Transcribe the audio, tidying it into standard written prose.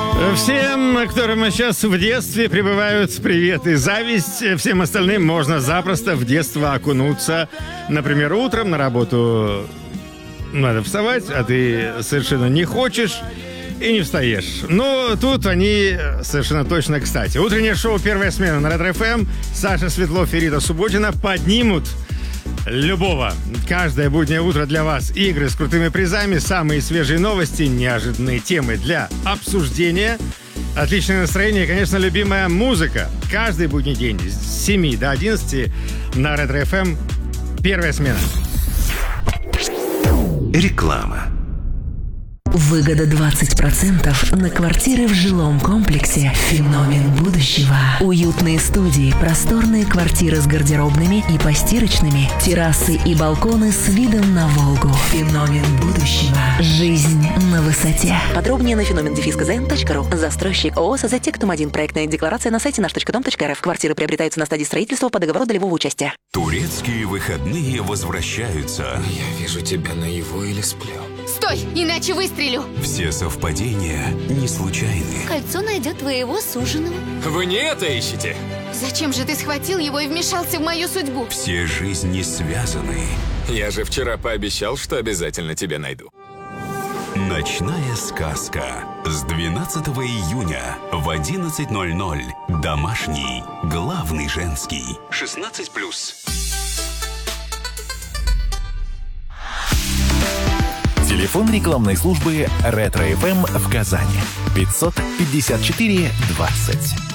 Всем, которым сейчас в детстве пребывают, привет и зависть. Всем остальным можно запросто в детство окунуться. Например, утром на работу надо вставать, а ты совершенно не хочешь и не встаешь. Но тут они совершенно точно кстати. Утреннее шоу «Первая смена» на Ретро-ФМ. Саша Светлов и Рита Субботина поднимут любого. Каждое буднее утро для вас игры с крутыми призами, самые свежие новости, неожиданные темы для обсуждения, отличное настроение и, конечно, любимая музыка. Каждый будний день с 7 до 11 на Ретро-ФМ. Первая смена. Реклама. Выгода 20% на квартиры в жилом комплексе «Феномен будущего». Уютные студии, просторные квартиры с гардеробными и постирочными, террасы и балконы с видом на Волгу. «Феномен будущего». Жизнь на высоте. Подробнее на феномен-кз.ру. Застройщик ООО «Созатектум-1». Проектная декларация на сайте наш.дом.рф. Квартиры приобретаются на стадии строительства по договору долевого участия. Турецкие выходные возвращаются. Я вижу тебя наяву или сплю. Стой, иначе выстрелю. Все совпадения не случайны. Кольцо найдет твоего суженого. Вы не это ищете? Зачем же ты схватил его и вмешался в мою судьбу? Все жизни связаны. Я же вчера пообещал, что обязательно тебя найду. Ночная сказка. С 12 июня в 11:00. Домашний. Главный женский. 16+. Телефон рекламной службы «Ретро-ФМ» в Казани. 554 20.